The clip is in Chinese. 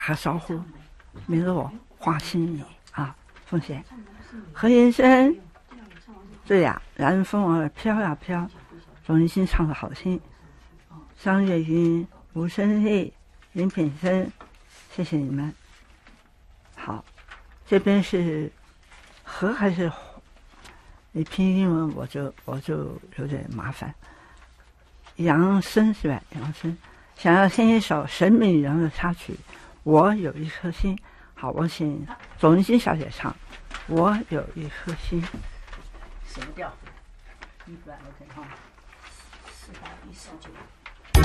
打个招呼，明日我花心意啊，奉献。何先生，对呀，然风儿飘呀飘，总一心唱的好听。张月云、吴胜利、林品生，谢谢你们。好，这边是和还是你拼英文我就有点麻烦。杨森是吧？杨森想要听一首沈敏阳的插曲《我有一颗心》。好，我请总一心小姐唱《我有一颗心》。 什么调？100 OK 哈，419。